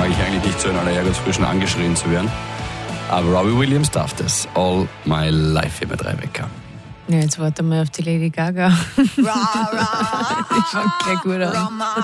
mag ich eigentlich nicht so in aller Ehrgeiz angeschrien zu werden. Aber Robbie Williams darf das. All My Life hier bei 3 Wecker. Ja, jetzt warte mal auf die Lady Gaga. Die fängt gleich gut an.